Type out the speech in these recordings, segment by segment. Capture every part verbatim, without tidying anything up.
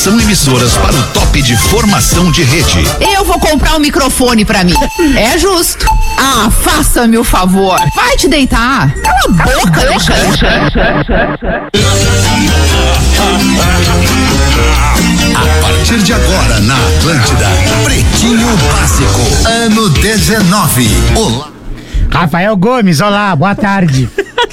são emissoras para o top de formação de rede. Eu vou comprar um microfone pra mim. É justo. Ah, faça-me o favor. Vai te deitar. Cala a boca, A partir de agora na Atlântida, Pretinho Básico, ano dezenove. Olá. Rafael Gomes, olá, boa tarde.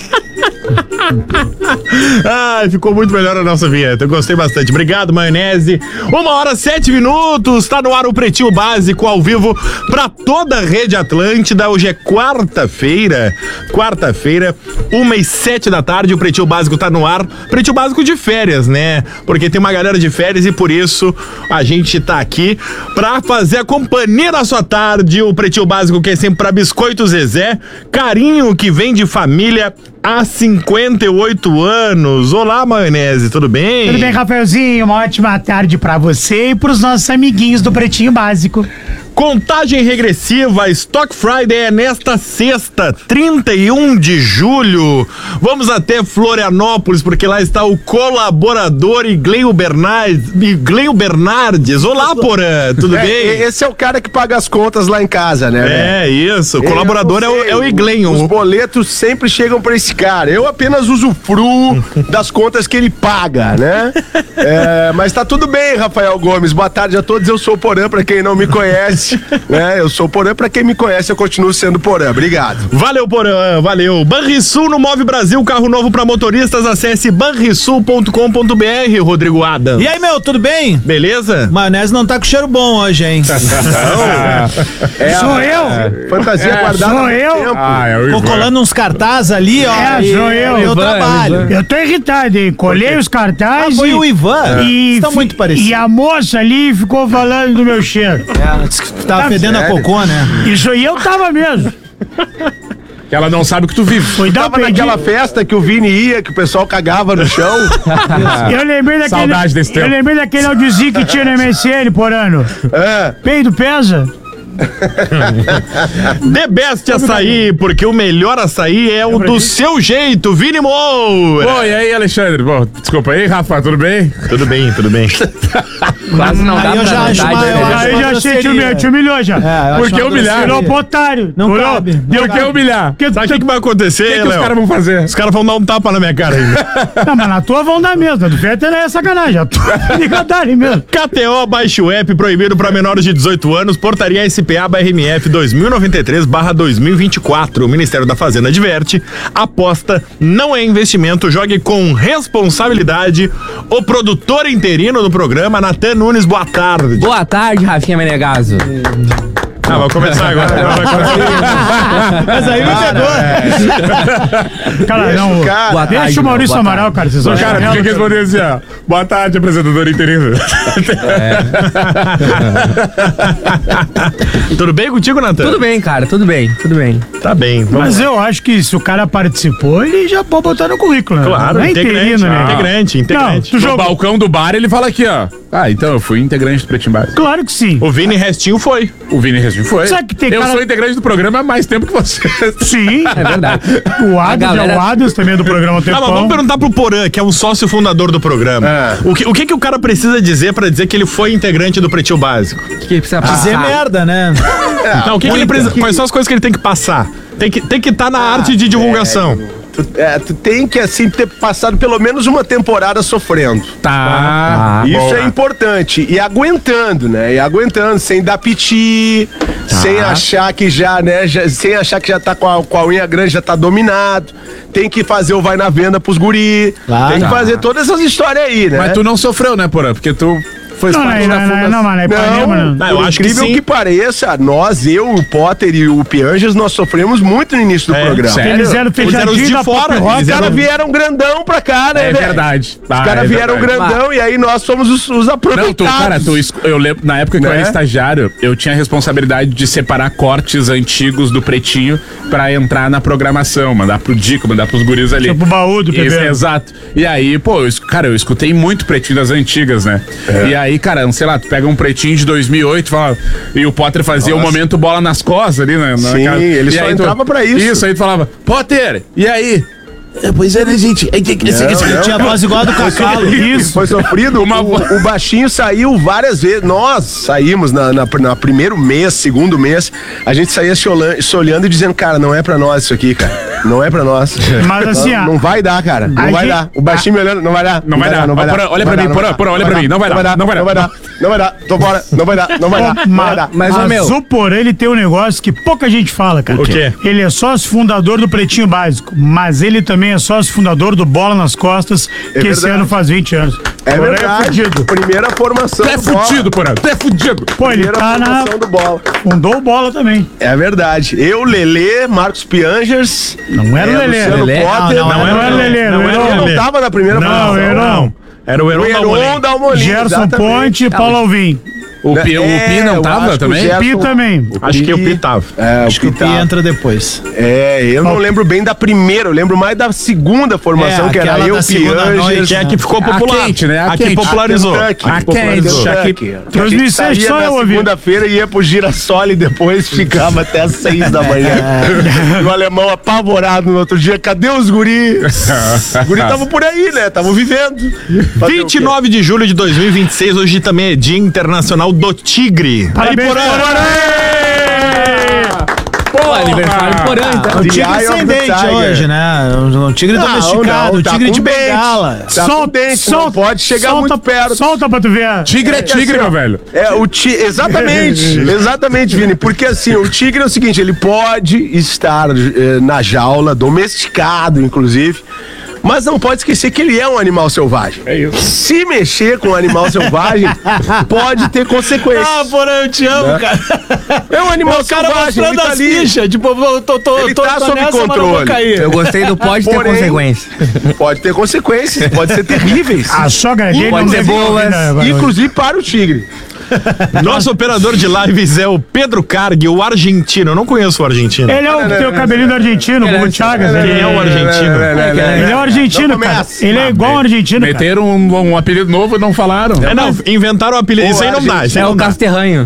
Ai, ficou muito melhor a nossa vinheta. Eu gostei bastante. Obrigado, maionese. Uma hora, sete minutos. Tá no ar o Pretinho Básico ao vivo pra toda a rede Atlântida. Hoje é quarta-feira. Quarta-feira, uma e sete da tarde. O Pretinho Básico tá no ar. Pretinho Básico de férias, né? Porque tem uma galera de férias e por isso a gente tá aqui pra fazer a companhia da sua tarde. O Pretinho Básico que é sempre pra Biscoito Zezé. Carinho que vem de família há cinquenta e oito anos. Olá, maionese, tudo bem? Tudo bem, Rafaelzinho? Uma ótima tarde pra você e pros nossos amiguinhos do Pretinho Básico. Contagem regressiva, Stock Friday é nesta sexta, trinta e um de julho. Vamos até Florianópolis, porque lá está o colaborador Igleio Bernardes. Igleio Bernardes. Olá, Porã, tudo é, bem? Esse é o cara que paga as contas lá em casa, né? É, isso. O colaborador é, é, o, é o Igleio. Os boletos sempre chegam pra esse cara. Eu apenas usufruo das contas que ele paga, né? É, mas tá tudo bem, Rafael Gomes. Boa tarde a todos. Eu sou o Porã, pra quem não me conhece. É, eu sou o Porã, pra quem me conhece eu continuo sendo Porã, obrigado. Valeu, Porã, valeu. Banrisul no Move Brasil, carro novo pra motoristas, acesse banrisul ponto com ponto br, Rodrigo Adam. E aí, meu, tudo bem? Beleza? Maionese não tá com cheiro bom hoje, hein? é, sou eu. É, fantasia é, guardada sou eu. Tempo. Ah, é o Tô colando uns cartazes ali, ó. É, e, sou eu. Eu trabalho. Eu tô irritado, hein? Colhei os cartazes. Ah, foi o Ivan. E Estão fi- muito parecidos. E a moça ali ficou falando do meu cheiro. É, disse que tava Tá fedendo sério? a cocô, né? Isso aí eu tava mesmo. Ela não sabe o que tu vive. Foi dar Tava naquela festa que o Vini ia, que o pessoal cagava no chão. Eu lembrei daquele. Saudade desse tempo. Eu lembrei daquele audiozinho que tinha no M S N por ano. É. Peido pesa? The Best Açaí, porque o melhor açaí é o do seu jeito, Vini Moura. Oi, e aí, Alexandre? Bom, desculpa aí, Rafa, tudo bem? Tudo bem, tudo bem. Quase não dá Aí eu pra já acho vontade, uma- eu né? acho Aí uma já sei, te grosseria. humilhou, te humilhou já. É, eu Por acho que uma humilhar? grosseria. Virou pro otário. Não Virou? cabe. Não Por que cabe. humilhar? O que, Sabe o que, que vai acontecer, que os Léo? caras vão fazer? Os caras vão dar um tapa na minha cara ainda. Não, mas na tua vão dar mesmo. Do Fetter é sacanagem. A tua ligadário mesmo. K T O, baixe o app, proibido para menores de dezoito anos, portaria S P A barra M F dois mil e noventa e três barra dois mil e vinte e quatro. O Ministério da Fazenda adverte, aposta não é investimento, jogue com responsabilidade. O produtor interino do programa, Natan Nunes, boa tarde. Boa tarde, Rafinha Menegaso. Ah, vai começar agora. Agora vai começar. Mas aí me pegou. Cara, não. Cara, Boa Deixa tarde, o Maurício boa Amaral, cara. Vocês vão Cara, chegar tinha que nela. responder assim, ó. Boa tarde, apresentador interino. Tudo bem contigo, Natan? Tudo bem, cara, tudo bem, tudo bem. Tá bem. Vamos Mas lá. eu acho que se o cara participou, ele já pode botar no currículo, né? Claro, não é integrante, interino, né? integrante, integrante. Não, tu No jogou. balcão do bar, ele fala aqui, ó. Ah, então eu fui integrante do Pretinho Básico. Claro que sim. O Vini Restinho foi. O Vini Restinho foi. Sabe que tem eu cara- sou integrante do programa há mais tempo que você. Sim. É verdade. O A Adams, galera- é o Adams também é do programa Ah, mas Tempão. vamos perguntar pro Porã, que é um sócio fundador do programa. É. O, que, o que que o cara precisa dizer pra dizer que ele foi integrante do Pretinho Básico? O que, que precisa Dizer passar? merda, né? Não, o que, que ele precisa, quais são as coisas que ele tem que passar? Tem que tem que estar na arte de divulgação. Tu, é, tu tem que, assim, ter passado pelo menos uma temporada sofrendo. Tá. Isso Boa. é importante. E aguentando, né? E aguentando, sem dar piti, sem achar que já, né? Já, sem achar que já tá com a, com a unha grande, já tá dominado. Tem que fazer o vai na venda pros guri. Claro. Tem que Tá. fazer todas essas histórias aí, né? Mas tu não sofreu, né, Porã? Porque tu foi Não, parte não, da não, fundação. não, mano, é Ipanema, não. Não, eu Por acho que incrível sim. que pareça, nós, eu, o Potter e o Pianjas, nós sofremos muito no início do É, programa. sério? Eles eram Eles eram os fechadinhos de da fora, pop rock. eles Os eram- caras vieram grandão pra cá, né, É velho? verdade. Os caras vieram grandão e aí nós somos os, os aproveitados. Não, tu, cara, tu, es- eu lembro, na época que eu Né? era estagiário, eu tinha a responsabilidade de separar cortes antigos do Pretinho pra entrar na programação, mandar pro Dico, mandar pros guris ali. Tipo o baú do P B. Isso, exato. E aí, pô, eu, es- cara, eu escutei muito Pretinho das antigas, né? E aí, cara, sei lá, tu pega um Pretinho de dois mil e oito fala, e o Potter fazia o momento bola nas costas ali, né? na Sim, casa. ele E só aí tu- entrava pra isso. Isso, aí tu falava, Potter, e aí? É, pois é, né, gente? É, que- esse- esse- não. Tinha a voz igual a do Cacalo. Isso. Foi sofrido. O, o baixinho saiu várias vezes. Nós saímos na, na, na primeiro mês, segundo mês, a gente saía se olhando, se olhando e dizendo, cara, não é pra nós isso aqui, cara. Não é pra nós. Mas assim, não, ó, não vai dar, cara. Não a vai gente- dar. O baixinho me olhando, não vai dar. Não vai dar. Não vai Ó, dar. Porã, olha Não pra vai mim, dar, Porã, não Porã, vai olha pra mim. Não vai dar, não vai Não vai dar. Não vai dar. Tô fora. Não vai dar. Não vai dar. Não vai dar. Não vai dar. Mas, ô, meu, o Porã, ele tem um negócio que pouca gente fala, cara. O quê? Ele é sócio fundador do Pretinho Básico, mas ele também é sócio fundador do Bola nas Costas, que esse verdade. ano faz vinte anos. É Porã verdade. fudido. Primeira formação Tu é do Bola. fudido, Porã. Tu é fudido. Pô, ele Primeira tá na... formação do Bola. Fundou o Bola também. É verdade. Eu, Lelê, Marcos Piangers. Não era o é, Lelê. Luciano Lelê? Potter. Não, não era o Lelê, não era o Ele Lelê. não tava na primeira Não, formação. eu não. Era o Heron O Dalmolin. Heron Dalmolin. Gerson exatamente. Ponte e Paulo Alvim. O Pi, o Pi É, não eu tava acho que o também? Gerson- Pi também. Acho que o Pi tava. É, Acho que o Pi Pi entra depois. É, eu não lembro bem da primeira, eu lembro mais da segunda formação, É, que era aquela eu, da segunda Piangers. noite, Que é a que ficou A popular. quente, né? A A que quente. popularizou. A A quente. quente. A A que dois mil e sete só na eu ouvi. segunda-feira ia pro Girassol e depois ficava até às seis da manhã. E o alemão apavorado no outro dia, cadê os guris? Os guris estavam por aí, né? Estavam vivendo. Fazer o vinte e quê? nove de julho de dois mil e vinte e seis, hoje também é Dia Internacional do Tigre. Parabéns, Porã! Pô, aniversário do Porã, então. O The tigre Eye of the ascendente Tiger. hoje, né? Um, um tigre Não, domesticado, não, um tá tigre com de dente. bengala. Tá com dente, não pode chegar solta, muito perto. Solta pra tu ver. Tigre é tigre, meu velho. É, o ti... Exatamente, exatamente, Vini. Porque assim, o tigre é o seguinte, ele pode estar eh, na jaula, domesticado, inclusive, mas não pode esquecer que ele é um animal selvagem. É isso. Se mexer com um animal selvagem, pode ter consequências. Ah, Porã, eu te amo, cara. É um animal O cara selvagem, ele mostrando tá as ali. fichas. Tipo, eu tô, tô, Ele tô, tá tô sob nessa, mas não vou controle. cair. Eu gostei do pode ter Porém- consequência. Pode ter consequências, pode ser terríveis. A sogra dele Pode não ser deve boas, ouvir, né, agora. Inclusive para o tigre. Nosso operador de lives é o Pedro Carg, o argentino. Eu não conheço o argentino. Ele é o que tem o cabelinho do argentino, como o Chagas. Quem Ele é o argentino? Ele é o argentino, Não cara. começa. Ele é igual o argentino, cara. Meteram um, um apelido novo e não falaram. É, não, inventaram o apelido. Isso aí não dá. Isso aí É não o dá. Casterranho.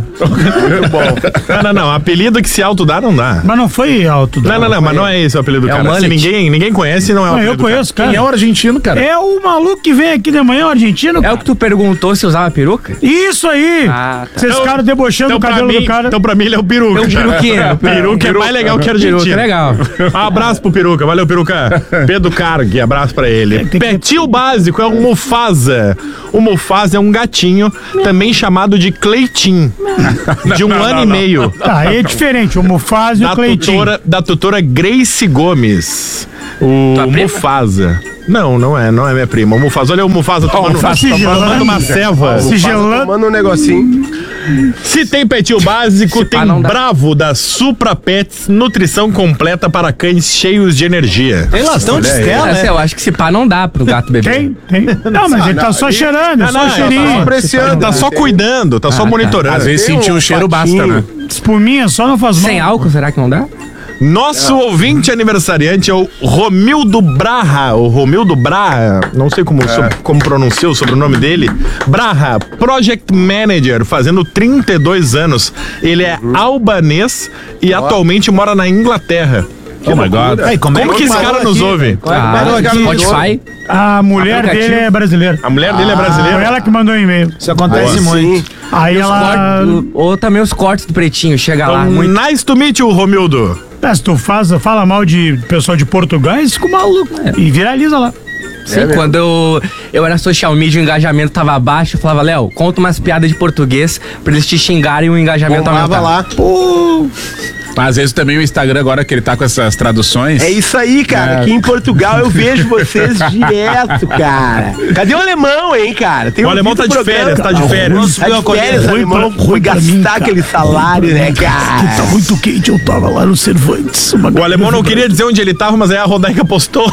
Não, não, não. Apelido que se autodá não dá. Mas não foi alto. Não, não, não, mas não é esse o apelido do É o cara. Se mullet. ninguém, ninguém conhece, não é o Não, apelido eu do cara. conheço, cara. Quem é o argentino, cara? É o maluco que vem aqui de manhã, o argentino. É cara. o que tu perguntou se usava peruca? Isso aí! Ah, tá. Vocês Então- ficaram debochando Então o pra, cabelo mim, do cara. então pra mim ele é o peruca. É um peruquinho. O peruca é mais legal que o Peruca argentino. é legal. Um abraço pro peruca. Valeu, peruca. Pedro Carg, abraço pra ele. Petil básico é um Mufasa. O Mufasa é um gatinho, também chamado de Cleitinho, de um não, ano não, e não. meio. Tá, aí é diferente, o Mufasa e Da o Cleitinho. tutora, da tutora Grace Gomes. O Tua prima? Mufasa. Não, não é, não é minha prima. O Mufasa, olha o Mufasa tomando, Mufasa tomando uma ceva. Se gelando. Tomando um negocinho. Se tem petil básico, tem pá, não dá. Bravo da Supra Pets, nutrição completa para cães cheios de energia. Tem latão de Stella, Essa né? eu acho que se pá não dá pro gato beber. Tem, tem. Não, mas ele tá só cheirando, é só não, o cheirinho. Apreciando. Tá só cuidando, tá só monitorando. Às vezes Tem sentir um o cheiro patinho. basta, né? Espuminha só não faz mal. Sem álcool, será que não dá? Nosso ouvinte aniversariante é o Romildo Braha, o Romildo Braha, não sei como, so- como pronuncia o sobrenome dele, Braha, Project Manager, fazendo trinta e dois anos. Ele é albanês e atualmente mora na Inglaterra. Oh my God. Aí, como, Como é que esse parou cara nos aqui? ouve? Ah, Spotify. A mulher Aplicativo. dele é brasileira. A mulher dele é Foi brasileira. ela que mandou o e-mail. Isso acontece muito. Aí ela. Corte- Ou também os cortes do Pretinho, chega lá. Muito. Nice to meet you, Romildo. Ah, se tu faz, fala mal de pessoal de Portugal, eles ficam malucos. E viraliza lá. Sim, quando eu, eu era social media, o engajamento tava baixo, eu falava, Léo, conta umas piadas de português pra eles te xingarem e o engajamento Bombava aumentar. lá. Às vezes também o Instagram, agora que ele tá com essas traduções. É isso aí, cara. É. Aqui em Portugal eu vejo vocês direto, cara. Cadê o alemão, hein, cara? Tem O alemão tá de férias, tá de férias. Tá de férias, o Ruim alemão pra- foi ruim pra mim, gastar cara. aquele salário, né, cara? muito quente, eu tava lá no Cervantes. O alemão não queria dizer onde ele tava, mas aí a Rodaica postou.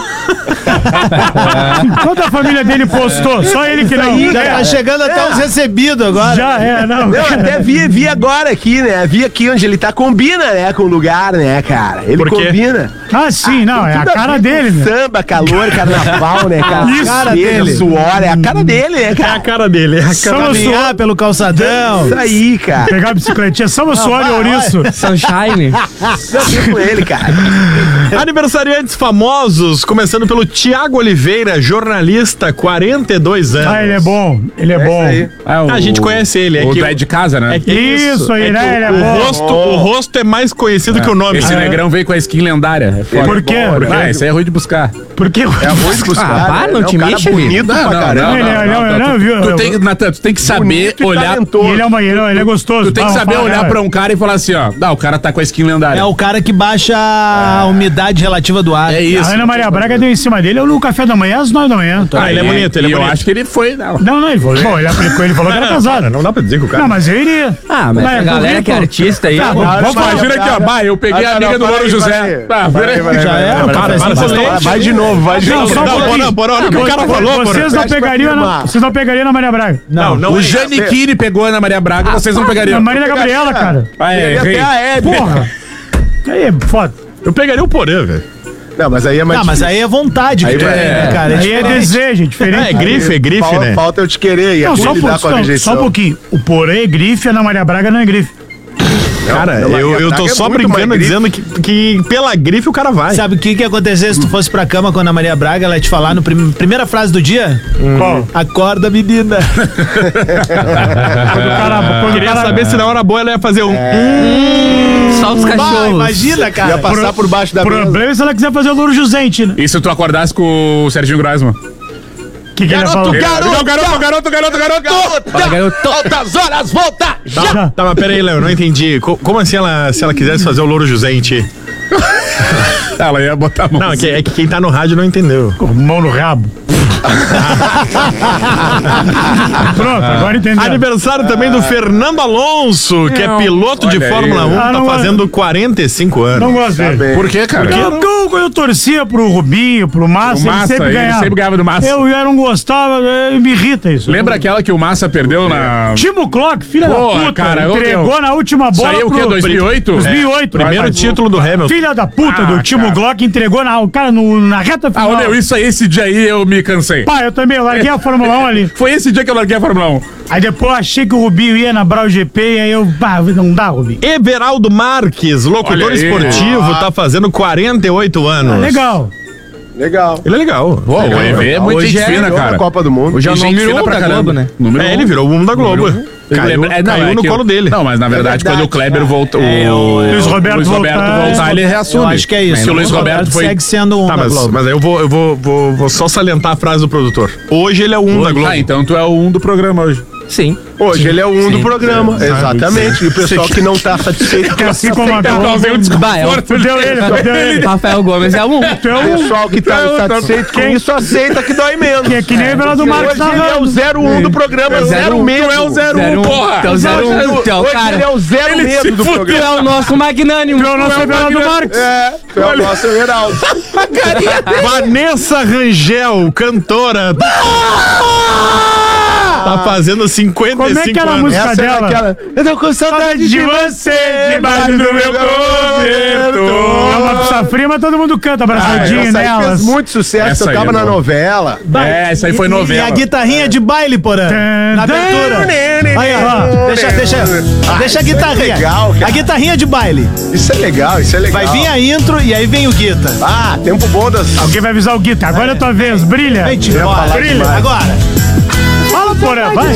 Toda a família dele postou, só ele que não. Já É, tá chegando até os recebidos agora. já é, não. Não, até vi, vi agora aqui, né? Vi aqui onde ele tá, combina, né? com o lugar, né, cara? Ele Por quê? combina. Ah, sim, não, é a Tudo cara ver dele, com meu. Samba, calor, carnaval, né, cara? Isso. Cara Cara dele, dele. suor, é a cara dele, né, É a cara? cara dele. É a cara Samba dele. suor pelo calçadão. Isso aí, cara. Pegar a bicicletinha, samba suor e ouriço. Sunshine. Não com ele, cara. Aniversariantes famosos, começando pelo Tiago Oliveira, jornalista, quarenta e dois anos. Ah, ele é bom, ele é, bom. aí. Ah, o- A gente conhece ele. É o que do é de casa, né? é que Isso aí, é que né? o- Ele é o, bom. rosto, o rosto é mais conhecido que o nome. Esse Ah, negrão veio com a skin lendária. É foda. Por quê? Porque, Vai. ah, isso aí é ruim de buscar. Porque É ruim de buscar. Ah, para, né? não É te um cara mexe, bonito amigo. pra Não, não, caramba. Ele é- ele é- não, viu? Tu tem, Natan, tu tem que saber Bonito e olhar. talentoso. E ele é, uma, ele, é- ele é gostoso. Tu tem que Fala, saber fala, olhar cara. pra um cara e falar assim, ó. Não, o cara tá com a skin lendária. É o cara que baixa a umidade relativa do ar. É isso. A Ana Maria Braga deu em cima dele no café da manhã às nove da manhã. Ah, ele é bonito, ele é e eu bonito. acho que ele foi. Não. Não, não, ele falou. Bom, ele aplicou, ele falou que era casado. Não dá pra dizer que o cara... Não, mas eu iria. Ah, mas Vai, a galera bonito. que é artista aí. Tá, pô, vamos Vamos falar. imagina aqui, ó. Bah, eu peguei Ah, a não, amiga não, do Louro para aí, José. para aí. Tá, Para aí, peraí. para aí, Já para aí, é, para o aí, cara para faz aí, bastante. para aí. Vai de novo, vai de Não, novo. só um Não, pouquinho. porra, porra, olha o que o cara falou, porra. Vocês não Fecha pra pegariam, na, afirmar. vocês não pegariam na Maria Braga. Não, não O é. Giannichini pegou a Ana Maria Braga, vocês não pegariam. Na Marina Gabriela, cara. Ah, é, Ele errei. até a Hebe. Porra. Aí é foda. Eu pegaria o Porã, velho. Não, mas aí é mais Ah, mas aí é vontade, Aí que tu vai- tem, né, cara? É Aí é diferente. desejo, é diferente. É, grife, é grife, Fal- né? Falta eu te querer e Não, é só, ruim por, lidar com a não, rejeição. só um pouquinho. O Porém é grife, a Ana Maria Braga não é grife. Cara, não, eu, Maria eu tô Braga é só muito brincando mais dizendo que, que pela grife o cara vai. Sabe o que que ia acontecer se tu fosse pra cama com a Ana Maria Braga, ela ia te falar no prim- primeira frase do dia? Qual? Acorda, menina. Quando o cara, quando o Queria cara- saber se na hora boa ela ia fazer um... Só os Bah, cachorros. imagina, cara. Ia passar por baixo da O mesa. problema é se ela quiser fazer o Louro Jusente, né? E se tu acordasse com o Serginho Grossman? O que, que ele ia falar? garoto, Não, garoto, garoto, garoto, garoto! Fala, garoto. Altas horas, volta! Tá, tá, mas peraí, Léo, eu não entendi. Co- Como assim ela, se ela quisesse fazer o Louro Jusente? Ela ia botar a mão. Não, é que, é que quem tá no rádio não entendeu. Com mão no rabo. Pronto, agora entendeu. Aniversário também do Fernando Alonso, que é Não. piloto de Olha aí. Fórmula um, Ah, tá não, fazendo quarenta e cinco anos. Não gosto dele. bem. Por quê, cara? Porque eu, eu, eu torcia pro Rubinho, pro Massa, O Massa, ele sempre ele ganhava. sempre ganhava do Massa. Eu, eu não gostava, eh, me irrita isso. Lembra aquela que o Massa perdeu na... Timo Clock, filha Porra, da puta, cara, eu- entregou eu- na última Isso bola aí é o quê? pro... dois mil e oito? dois mil e oito. Primeiro rapaz. título do Hamilton. Filha da puta Ah, do Timo cara. Glock entregou na, o cara no, na reta Ah, final. ô, meu, isso aí, esse dia aí eu me cansei. Pá, eu também, eu larguei a Fórmula um ali. Foi esse dia que eu larguei a Fórmula um. Aí depois eu achei que o Rubinho ia na Brau G P e aí eu, pá, não dá, Rubinho. Everaldo Marques, locutor Olha aí. esportivo, tá fazendo quarenta e oito anos. Legal. Legal. Ele é legal. Pô, o E V é muito Hoje gente é fina, Ganhou cara. na Copa do Mundo. Hoje é o E gente número fina um pra da caramba. Globo, né? Número É, um. ele virou o mundo da Globo. Caiu, É, não, caiu é no que- colo dele. Não, mas na verdade, verdade, quando o Kleber voltou. É, O Luiz Roberto Luiz Roberto voltar, voltar, ele reassume. Eu acho que é isso. Se o Luiz Roberto foi. segue sendo um Tá, da mas, Globo. mas aí eu vou, eu vou, vou, vou só salientar a frase do produtor. Hoje ele é o um da Globo. Ah, então tu é o um do programa hoje. Sim. Hoje ele é o um do Sim. programa. Exatamente. E o pessoal que não tá satisfeito com Assim como a Causei um Bah, é o Fudeu ele, fudeu ele. Rafael Gomes é um. Tu é o um... pessoal que tá insatisfeito com isso aceita que dói menos. Que é que nem o Everaldo Marques Hoje tá ele é o falando. zero um do programa, É zero um. mesmo. Tu é o zero um, porra. Tu é o zero um. Tu é o Hoje cara. ele é o zero mesmo do Tu programa. é o nosso magnânimo. Tu é o nosso Everaldo Marques. É, tu é o nosso Everaldo. Vanessa Rangel, cantora. Tá fazendo cinquenta Como e é que cinco era a anos. música Essa é dela? aquela. Eu tô com saudade De você, debaixo do meu cobertor. É uma pizza fria, mas todo mundo canta abraçadinho Essa aí nelas. fez muito sucesso, Essa aí tocava é na boa. novela. É, essa aí foi E a novela. guitarrinha de baile, porã. Tan, Na tan, abertura. Aí, ó. Deixa, deixa. Ah, Deixa a isso é guitarrinha. legal, cara. A guitarrinha de baile. Isso é legal, isso é legal. Vai vir a intro e aí vem o guita. Ah, tempo bom das. Alguém vai avisar o Guita. Agora é a tua vez. Brilha. Vem, tio. ia Bora. falar Brilha. demais. Agora. Fala, porra, vai.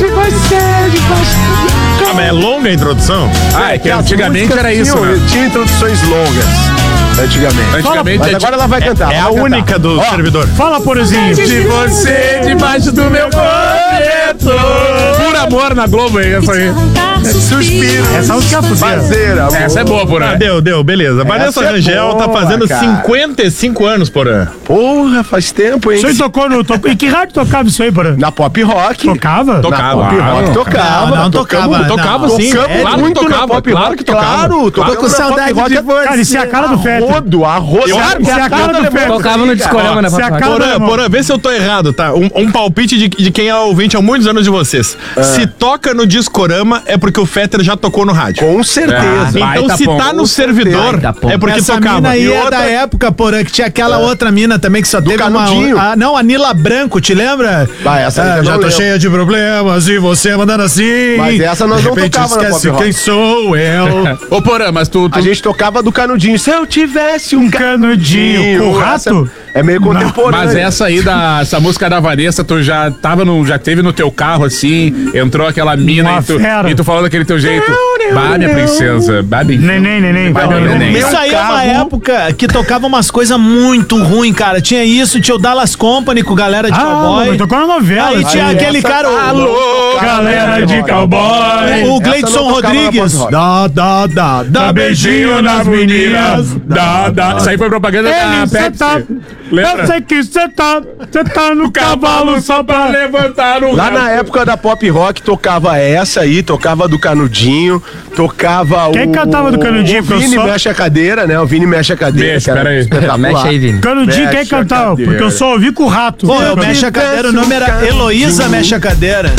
Ah, mas é longa a introdução? Ah, é que as antigamente músicas era isso, tinham, né? Tinha introduções longas, antigamente. Antigamente Mas é agora ela vai cantar. É ela a vai cantar. única do Ó, servidor. Fala, porãzinho. de você debaixo do meu cobertor. Por amor na Globo, é essa aí. Suspiro. Essa música é fudeira. Fazer, amor. Essa é boa, por Ah, aí. deu, deu, beleza. Vanessa é Rangel tá boa, fazendo cara. cinquenta e cinco anos, porã. Porra, faz tempo, hein? Isso aí tocou no... Tocou... Em que rádio tocava isso aí, porã? Na pop rock. Tocava? Na Tocava. pop Ah, rock não. tocava. Não, não Tocamos- tocava, Tocava não. sim. Tocamos Claro que muito tocava. na pop Claro rock, que tocava. claro. Claro. Tocamos na pop rock. Cara, isso é a cara do Fetter. Rodo, a rodo. Eu- Claro que isso é a cara do alemão. Fetter. Tocava no discorama, né, Se a papai? cara do Porã, alemão. porã, vê se eu tô errado, tá? Um, um palpite de, de quem é ouvinte há muitos anos de vocês. Se toca no Discorama é porque o Fetter já tocou no rádio. Com certeza. Ah, Então baita se ponto. tá no servidor Baita ponto. é porque Essa tocava. mina aí E é outra- da época, porra, que tinha aquela outra mina também que só teve Canudinho. uma... A, não, a Nila Branco, te lembra? Vai, essa aí Ah, eu já não tô lembro. cheia de problemas e você mandando assim. Mas essa nós De não repente tocava na esquece Pop Rock. quem sou eu. Ô, Porã, mas tu... tu... A gente tocava do Canudinho. Se eu tivesse um Canudinho. Com rato? Essa É meio contemporâneo. Mas essa aí, da, essa música da Vanessa, tu já tava no, já teve no teu carro assim, entrou aquela mina Uma e tu, fera. e tu falou daquele teu jeito. Bah, minha princesa, bah, bem. Neném, neném. Vai, Vai, neném. neném. Meu Isso aí é uma carro- época que tocava umas coisas muito ruins, cara. Tinha isso, tinha o Dallas Company com galera de Ah, cowboy. mas tocou na novela. Aí tinha Aí aquele essa- cara, o, Alô, galera de cowboy. o Essa Gleidson não tocava na Rodrigues. Pop Rock. Dá, dá, dá, dá beijinho nas meninas. Dá, dá. Isso aí foi propaganda da Ele, cê Pepsi. tá. Lembra? Eu sei que você tá. Você tá no Cavalo só pra levantar o Lá rabo. na época da Pop Rock tocava essa aí, tocava do Canudinho, tocava Quem o... cantava do Canudinho? O Que eu Vini só- mexe a cadeira, né? O Vini mexe a cadeira. Mexe, que era pera aí. espetacular. Mexe aí, Vini. Canudinho, quem Mexe a cantava? cadeira. Porque eu só ouvi com o rato. Pô, eu mexe a cadeira, o nome era Heloísa Mexe a Cadeira.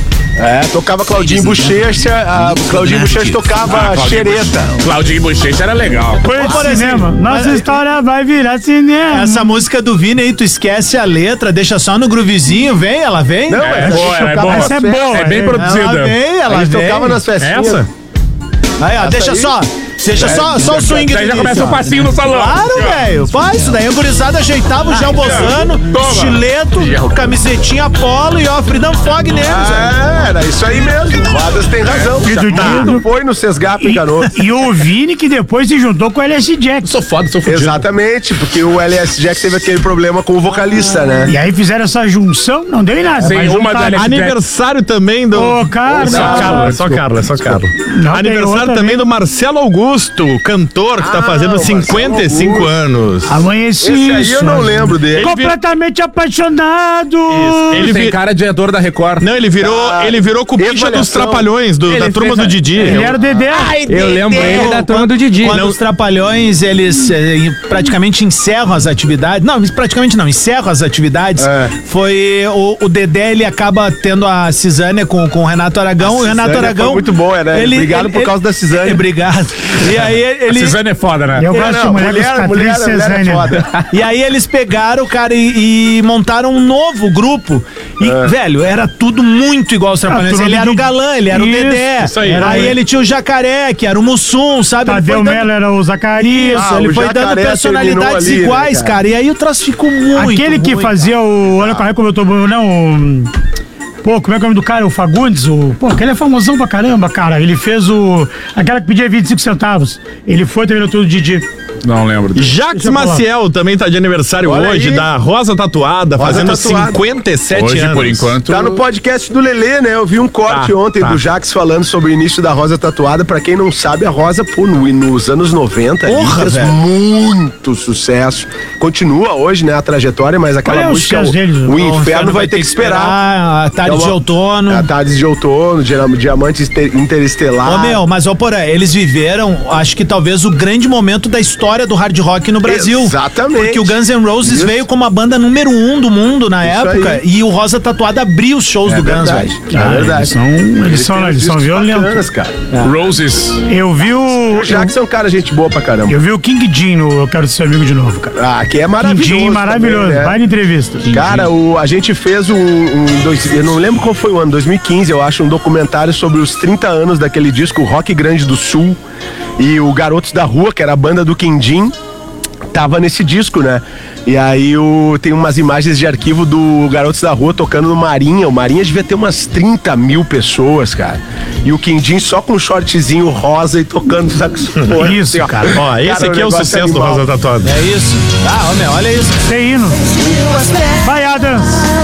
É, tocava Claudinho Bochecha, a Claudinho Bochecha tocava Ah, Claudinho xereta. Claudinho Bochecha era legal. Foi de Por cinema. exemplo, Nossa mas- história vai virar cinema. Essa música do Vini aí, tu esquece a letra, deixa só no groovezinho, vem, ela vem? Não, É mas a boa, gente é tocava boa. nas Essa é festas. boa. É bem é. produzida. Ela vem, ela A gente vem. tocava nas festinhas. Essa? Aí, ó, deixa aí? só, deixa só, só o swing Daí do já início, começa ó. o passinho no salão. Claro, velho. Faz isso daí. A gurizada ajeitava o gel bosano, Toma. estileto, camisetinha polo e ó, Freedom Fog neles. Ah, era isso aí mesmo. O Adas tem razão. E do Tudo dia- foi no Sesgap em Canoas. E o Vini que depois se juntou com o L S Jack. Sou foda, sou fudido. Exatamente, porque o L S Jack teve aquele problema com o vocalista, né? E aí fizeram essa junção, não deu em nada. Sim, mas uma juntaram. da L S Jack. Aniversário também do. Ô, cara. Só Carla, só Carla, só Carla. Não, tem Aniversário outra também vez. do Marcelo Augusto, cantor que tá Ah, fazendo o Marcelo cinquenta e cinco Augusto. anos. Amanheci. Esse aí eu não lembro dele. Completamente apaixonado. Ele Ele tem vi- cara de ator da Record. Não, ele virou, Ah, ele virou cupicha dos Avaliação. Trapalhões, do- da Ele turma fez a- do Didi. Ele era o Dedé. Eu lembro ele da turma do Didi. Quando Não, os trapalhões, eles eh, praticamente encerram as atividades. Não, praticamente não, encerram as atividades. É. Foi o, o Dedé, ele acaba tendo a cisânia com, com o Renato Aragão. A o Renato cisânia Aragão. foi muito boa, né? Obrigado por causa da cisânia. Obrigado. E aí ele. Suzane é foda, né? Eu É, gosto de não, mulher, mulher, com mulher, cicatriz mulher é Cesânia. foda. E aí eles pegaram, cara, e, e montaram um novo grupo. E, É. velho, era tudo muito igual aos Trapalhões. turma Ele do era o Didi. galã, ele era o Isso, Dedé. isso aí. Aí ele tinha o Jacaré, que era o Mussum, sabe? Ele Tadeu foi dando- Melo era o Zacarias. Isso, Ah, ele o foi dando Jacaré personalidades terminou ali, né, iguais, cara? cara. E aí o troço ficou muito Aquele que ruim, fazia o. Olha para como eu tô. Não, o. Pô, como é que é o nome do cara? O Fagundes? O... Pô, aquele é famosão pra caramba, cara. Ele fez o. Aquela que pedia vinte e cinco centavos. Ele foi também no tudo Didi. Não lembro. Jacques Deixa eu falar. Maciel também tá de aniversário Olha hoje, aí. da Rosa Tatuada, Rosa fazendo Tatuada. cinquenta e sete Hoje, anos. por enquanto. Tá no podcast do Lelê, né? Eu vi um corte Tá, ontem tá. do Jax falando sobre o início da Rosa Tatuada. Pra quem não sabe, a Rosa, pô, no- nos anos noventa, ali, Porra, fez velho. muito sucesso. Continua hoje, né, a trajetória, mas aquela Qual é o música, sucesso o, deles? o inferno vai ter que esperar. A tarde É uma- de outono. A Tardes de Outono, Dia- Diamante Inter- Interestelar. Ô meu, mas ô Porã, eles viveram, acho que talvez o grande momento da história do hard rock no Brasil. Exatamente. Porque o Guns N' Roses Isso. veio como a banda número um do mundo na Isso época aí. e o Rosa Tatuada abriu os shows É do Guns, verdade. velho. É verdade. Eles são, eles são, tem eles são discos violentos. bacanas, cara. Roses. Eu vi o. O Jax é um cara gente boa pra caramba. Eu vi o King Jean no Eu Quero Ser Seu Amigo de Novo, cara. Ah, que é King maravilhoso. Jean, maravilhoso. também, né? Vai na entrevista. Cara, o, a gente fez um, um dois, eu não lembro qual foi o ano, dois mil e quinze, eu acho, um documentário sobre os trinta anos daquele disco Rock Grande do Sul. E o Garotos da Rua, que era a banda do Quindim, tava nesse disco, né? E aí o, tem umas imagens de arquivo do Garotos da Rua tocando no Marinha. O Marinha devia ter umas trinta mil pessoas, cara. E o Quindim só com um shortzinho rosa e tocando saxofone. Isso, assim, ó. cara. Ó, esse Cara, aqui é o negócio sucesso do animal. Rosa Tatuada. É isso. Ah, ô meu, olha isso. Tem hino. Vai, Adams.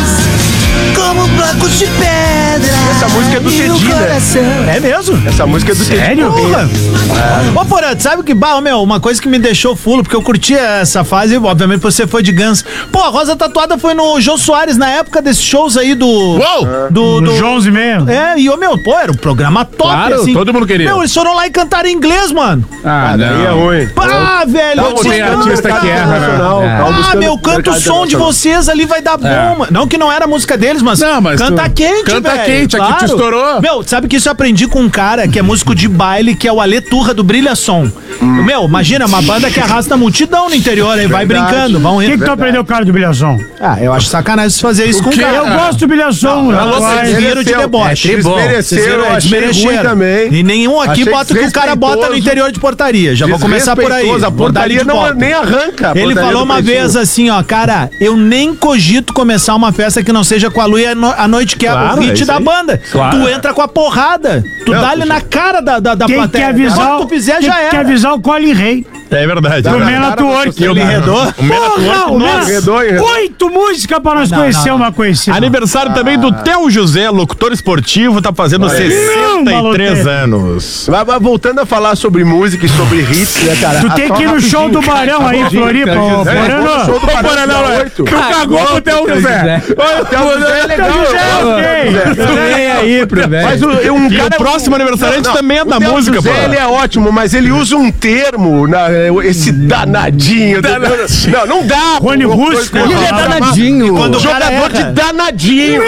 Como blocos de pedra. Essa música é do Teddy, né? É mesmo? Essa música é do Teddy Sério? Corrêa. Ô, Porã, tu sabe que, bah, ô, meu, uma coisa que me deixou fulo, porque eu curtia essa fase, obviamente você foi de Guns. Pô, a Rosa Tatuada foi no Jô Soares na época desses shows aí do. Uou! Do. No do Jones e meio. É, e ô, meu, pô, era um programa top, Claro, assim. todo mundo queria. Meu, eles foram lá e cantaram em inglês, mano. Ah, Ah, daí é não. ruim. Pá, velho. Tava eu disse, tem buscando artista mercado que erra, né? internacional, É. tava ah, buscando meu, canta o mercado som de internacional. vocês ali, vai dar bom, mano. Não que não era a música deles, mas, Não, mas canta tu- quente, Canta velho. quente. Aqui Claro. tu estourou. Meu, sabe que isso eu aprendi com um cara que é músico de baile, que é o Ale Turra do Brilha Som. Hum. Meu, imagina, uma banda que arrasta multidão no interior, aí vai brincando, vão O rindo. que, que tu aprendeu, cara, do bilhação? Ah, eu acho sacanagem fazer isso com o cara. Eu gosto do bilhação. Vocês viram de deboche. É, desmereceu, eu achei ruim também. E nenhum aqui Achei bota o que o cara bota no interior de portaria. Já vou começar por aí. A portaria não, nem arranca. Ele falou uma vez assim, ó, cara, eu nem cogito começar uma festa que não seja com a luz à noite, que é Claro, o hit é da aí. banda. Claro. Tu entra com a porrada. Tu Não, dá-lhe na cara da, da, da Tem que plateia. avisar, Quando tu fizer, tem já que era. avisar o Colin Rey. É verdade. O na Mena cara da Twerk. sociedade. Ele enredou? O Mena Porra, Twerk, o nossa. Mena- Enredou, enredou. Oito músicas pra nós Não, conhecer não, não. uma conhecida. Aniversário também do Theo José, locutor esportivo, tá fazendo sessenta e três anos. Mas, mas voltando a falar sobre música e sobre hits, né, cara? Tu Ah, tem só que ir no show do rapidinho, Barão aí, rapidinho. Floripa, ô, É, vou no Porano. show do Barão, Porano, dia é. oito. Tu cagou pro Theo José. O Theo José é legal. Theo José, eu gosto do ok. Theo José. Nem aí pro velho. Mas o, um E cara, o próximo aniversariante Não, não, também é da o Theo música, José, pô. ele é ótimo, mas ele usa um termo, na, esse danadinho. Não, não dá. pô. Rony Uma Russo, coisa- cara. Ele é danadinho. Quando o cara Jogador de erra. danadinho.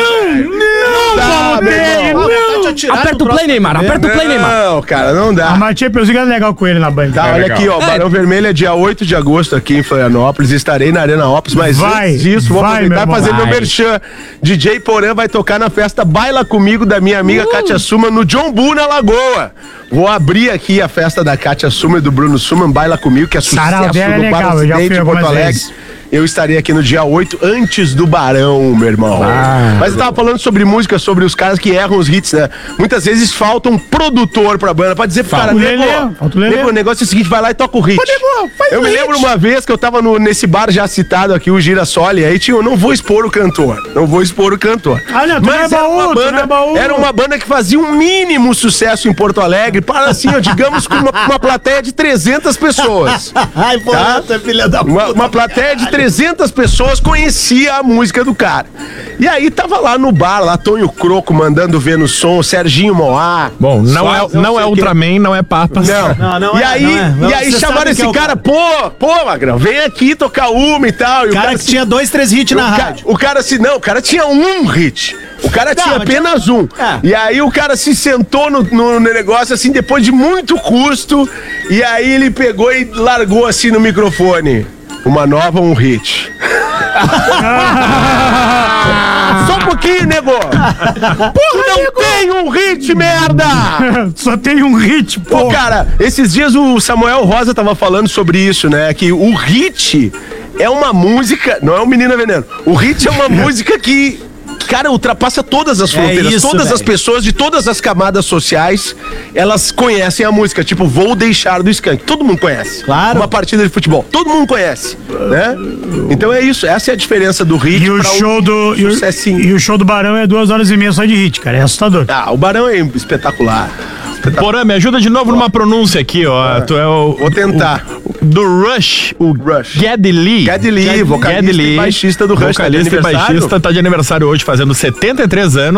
Não dá, meu irmão. Aperta o play, Neymar. Aperta o play, Neymar. Não, cara, não dá. A Martinha Champions League é legal com ele na banca. Tá, olha legal. aqui, ó. Barão Vermelho é dia oito de agosto aqui em Florianópolis. Estarei na Arena Ops, mas Vai, antes disso, vou vai, aproveitar e meu fazer irmão. meu Vai. merchan. D J Porã vai tocar na festa Baila Comigo da minha amiga Kátia Suman no John Bull, na Lagoa. Vou abrir aqui a festa da Kátia Suman e do Bruno Suman, Baila Comigo, que é sucesso Sarau dela é do legal, Bar eu já Ocidente fui em algumas Porto Alegre. vezes. Eu estarei aqui no dia oito, antes do Barão, meu irmão. Mas eu tava falando sobre música, sobre os caras que erram os hits, né? Muitas vezes falta um produtor pra banda, pra dizer pro cara, o nego, Lelê, falta o Lelê. nego, o negócio é o seguinte, vai lá e toca o hit. Eu me lembro uma vez que eu tava no- nesse bar já citado aqui, o Girassoli, aí tinha, eu não vou expor o cantor, não vou expor o cantor. Ah, não, tu não é era baú, uma tu não banda, é baú. era uma banda que fazia um mínimo sucesso em Porto Alegre, para assim, ó, digamos, com uma, uma plateia de trezentas pessoas. Ai, pô, Tá? você é filha da Uma, uma plateia de trezentas pessoas conhecia a música do cara. E aí tava lá no bar, lá Tonho Croco mandando ver no som, Serginho Moá. Bom, não Só- é, não não sei é quem. Ultraman, não é Papas. Não. Não, não e é, aí, não é. Não, e aí você chamaram sabe esse que é o cara, pô, pô, Magrão, vem aqui tocar uma e tal. E o Cara que se- tinha dois, três hits na o, ca- rádio. o cara se não, o cara tinha um hit. O cara tinha mas apenas um. É. E aí o cara se sentou no, no negócio assim, depois de muito custo, e aí ele pegou e largou assim no microfone. Uma nova, um hit. Só um pouquinho, nego! Porra, não tem um hit, merda! Só tem um hit, Pô, pô. cara, esses dias o Samuel Rosa tava falando sobre isso, né? Que o hit é uma música. Não é o Menina Veneno. O hit é uma música que. Cara, ultrapassa todas as fronteiras. isso, todas velho. as pessoas de todas as camadas sociais, elas conhecem a música. Tipo, Vou Deixar do Skank. Todo mundo conhece. Claro. Uma partida de futebol. Todo mundo conhece. Né? Então é isso. Essa é a diferença do hit E o pra um show do. E o, sucessinho. e o show do Barão é duas horas e meia só de hit, cara. É assustador. Ah, o Barão é espetacular. Porã, me ajuda de novo numa pronúncia aqui, ó. Tu é o. Vou tentar. o- do Rush, o Rush. Geddy Lee. Geddy Lee, vocalista Geddy e baixista do Rush, tá de Vocalista e aniversário. baixista, tá de aniversário hoje, fazendo setenta e três anos.